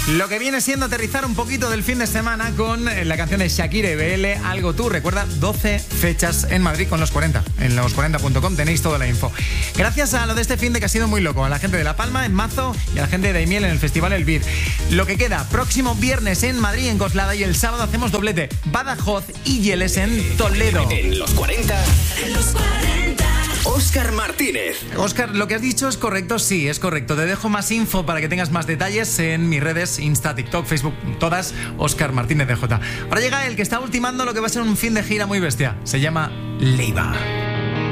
Lo que viene siendo aterrizar un poquito del fin de semana con la canción de Shakira y BL, Algo Tú. Recuerda, 12 fechas en Madrid con los 40. En los40.com tenéis toda la info. Gracias a lo de este fin de que ha sido muy loco. A la gente de La Palma, en Mazo, y a la gente de Daimiel en el Festival El Bid. Lo que queda, próximo viernes en Madrid, en Coslada, y el sábado hacemos doblete. Badajoz y Yeles en Toledo. En los 40. En los 40. Óscar Martínez. Óscar, lo que has dicho es correcto, sí, es correcto. Te dejo más info para que tengas más detalles en mis redes, Insta, TikTok, Facebook, todas, Óscar Martínez DJ. Ahora llega el que está ultimando lo que va a ser un fin de gira muy bestia. Se llama Leiva.